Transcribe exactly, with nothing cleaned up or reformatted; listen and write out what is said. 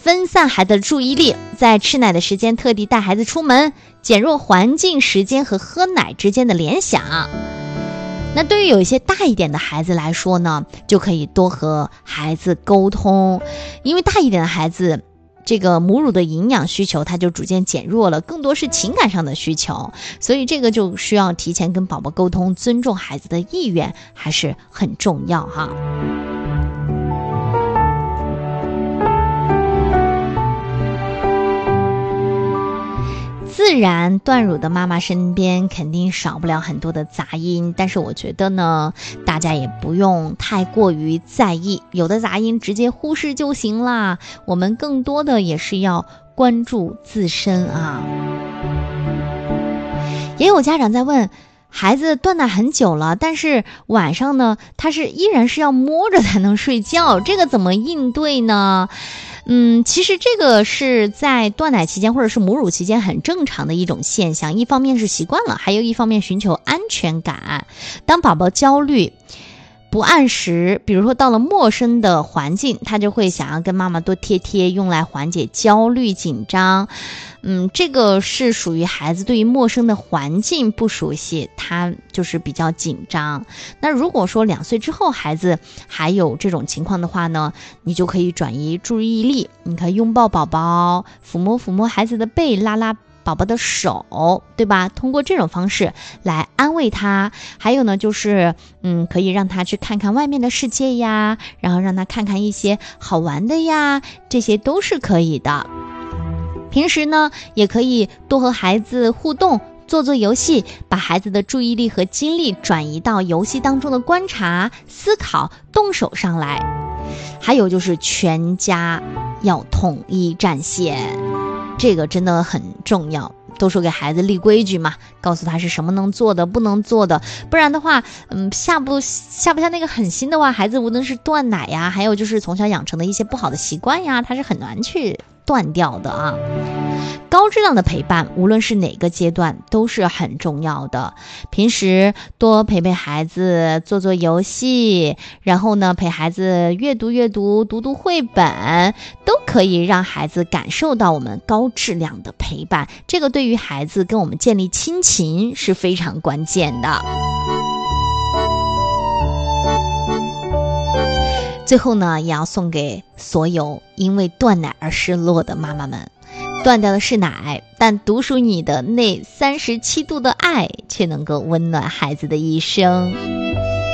分散孩子的注意力，在吃奶的时间特地带孩子出门，减弱环境、时间和喝奶之间的联想。那对于有一些大一点的孩子来说呢，就可以多和孩子沟通，因为大一点的孩子这个母乳的营养需求它就逐渐减弱了，更多是情感上的需求，所以这个就需要提前跟宝宝沟通，尊重孩子的意愿还是很重要哈。自然断乳的妈妈身边肯定少不了很多的杂音，但是我觉得呢，大家也不用太过于在意，有的杂音直接忽视就行啦。我们更多的也是要关注自身啊。也有家长在问，孩子断奶很久了，但是晚上呢，他是依然是要摸着才能睡觉，这个怎么应对呢？嗯，其实这个是在断奶期间或者是母乳期间很正常的一种现象，一方面是习惯了，还有一方面寻求安全感。当宝宝焦虑不按时，比如说到了陌生的环境，他就会想要跟妈妈多贴贴，用来缓解焦虑紧张。嗯，这个是属于孩子对于陌生的环境不熟悉，他就是比较紧张。那如果说两岁之后孩子还有这种情况的话呢，你就可以转移注意力，你可以拥抱宝宝，抚摸抚摸孩子的背，拉拉宝宝的手，对吧？通过这种方式来安慰他。还有呢，就是嗯，可以让他去看看外面的世界呀，然后让他看看一些好玩的呀，这些都是可以的。平时呢，也可以多和孩子互动，做做游戏，把孩子的注意力和精力转移到游戏当中的观察、思考、动手上来。还有就是全家要统一战线，这个真的很重要。都说给孩子立规矩嘛，告诉他是什么能做的，不能做的，不然的话，嗯，下不下不下那个狠心的话，孩子无论是断奶呀，还有就是从小养成的一些不好的习惯呀，他是很难去断掉的啊。高质量的陪伴，无论是哪个阶段都是很重要的。平时多陪陪孩子，做做游戏，然后呢陪孩子阅读阅读，读读绘本，都可以让孩子感受到我们高质量的陪伴。这个对于孩子跟我们建立亲情是非常关键的。最后呢，也要送给所有因为断奶而失落的妈妈们。断掉的是奶，但独属你的那三十七度的爱却能够温暖孩子的一生。